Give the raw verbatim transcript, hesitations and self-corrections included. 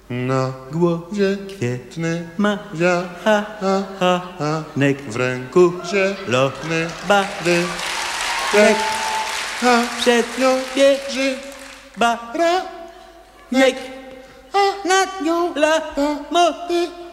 Na głowie kwietny ma wianek, ha, ha, ha, ha, nek. w ręku zielony Bary, tek, a przed nią bieży ranek, nek. a Nad nią lata lata mody.